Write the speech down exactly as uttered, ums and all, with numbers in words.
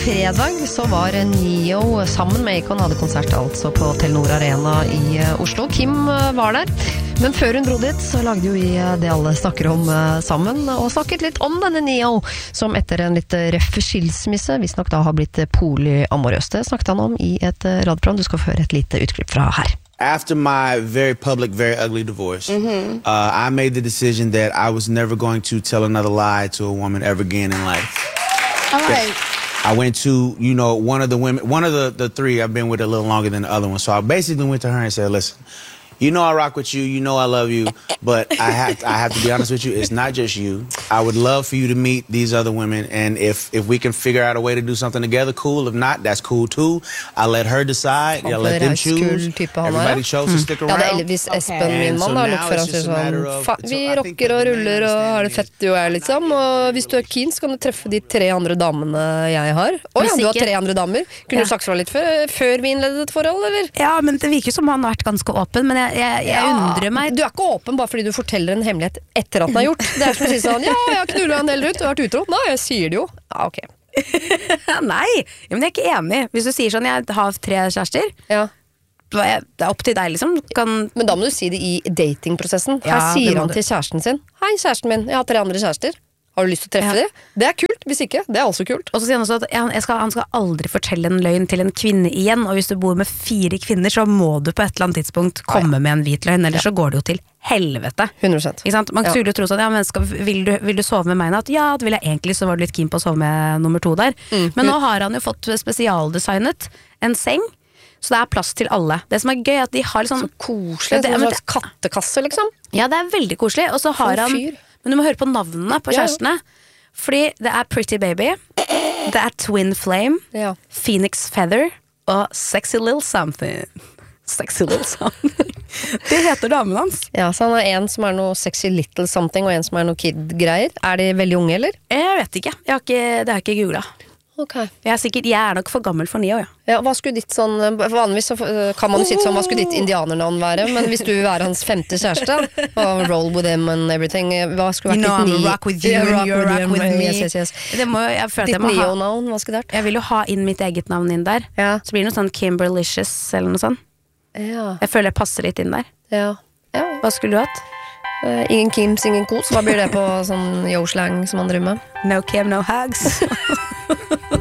Fredag så var Neo sammen med Akon hadde konsert altså på Telenor Arena i Oslo. Kim var der, men før hun dro dit så lagde jo vi det alle snakker om sammen, og snakket litt om denne Neo, som etter en litt røff skilsmisse, visst nok da har blitt polyamorøs. Det snakket han om i et radioprogram. Du skal få høre et lite utklipp fra her. After my very public, very ugly divorce, mm-hmm. uh, I made the decision that I was never going to tell another lie to a woman ever again in life. All right. I went to, you know, one of the women, one of the, the three I've been with a little longer than the other one. So I basically went to her and said, listen, you know I rock with you, you know I love you, but I have, I have to be honest with you, it's not just you. I would love for you to meet these other women, and if, if we can figure out a way to do something together, cool. If not, that's cool too. I let her decide, I let them choose. Everybody chose to stick around. Ja, det er Elvis Espen, min mann, da, lukk for han sier sånn, vi rocker og ruller og har det fett du er, liksom, og hvis du er keen, så kan du treffe de tre andre damene jeg har. Å ja, du har tre andre damer. Kunne du sagt fra litt før, før vi innledet et forhold, eller? Ja, men det virker som han har vært ganske åpen, men jeg Jeg, jeg ja, undrer meg. Du er ikke åpen bare fordi du forteller en hemmelighet etter at den er gjort. Det er som å si sånn, ja, jeg har knullet en del ut, du har vært utro. Nei, jeg sier det jo. Ja, ok. Nei, men jeg er ikke enig. Hvis du sier sånn, jeg har tre kjærester, ja. Det er opp til deg, liksom. Kan... Men da må du si det i datingprosessen. Her ja, sier han til kjæresten sin, hei kjæresten min, jeg har tre andre kjærester. Har du lyst til å treffe ja. dem? Det er kult, hvis ikke. Det er også kult. Og så sier han også at jeg skal, han skal aldri fortelle en løgn til en kvinne igjen, og hvis du bor med fire kvinner, så må du på et eller annet tidspunkt komme Nei. med en hvit løgn, ellers ja. så går det jo til helvete. hundre prosent. Ikke sant? Man ja. skulle jo tro sånn, ja, men skal, vil, du, vil du sove med meg natt? Ja, det vil jeg egentlig, så var du litt keen på å sove med nummer to der. Mm. Men nå har han jo fått spesialdesignet en seng, så det er plass til alle. Det som er gøy er at de har sånn... Så koselig, det, en slags kattekasse, liksom. Ja, det er veldig koselig, og så har han... Men du må høre på navnene på kjærestene. Ja. Fordi det er Pretty Baby, det er Twin Flame, ja. Phoenix Feather og Sexy Little Something. Sexy Little Something. Det heter damen hans. Ja, så han har en som er noe Sexy Little Something og en som er noe kid-greier. Er de veldig unge, eller? Jeg vet ikke. Jeg har ikke det har jeg ikke googlet. Okay. Jeg er sikkert, jeg er nok for gammel for Neo, ja. Ja, hva skulle ditt sånn, vanligvis så kan man jo sitte sånn, hva skulle ditt indianernavn være, men hvis du vil være hans femte kjæreste, og roll with him and everything, hva skulle vært you know, ditt ni... rock with you, yeah, rock, with, rock with me. Yes, yes, yes. Det må, jeg føler at jeg må ditt ha... Neo-navn, hva skulle det vært? Jeg vil jo ha inn mitt eget navn inn der, ja. Så blir det noe sånn Kimberlicious, eller noe sånt. Ja. Jeg føler jeg passer litt inn der. Ja. Ja. Hva skulle du hatt? Uh, ingen Kims, ingen kos. Hva blir det på sånn yo-slang som man driver med? No Kim, no hugs.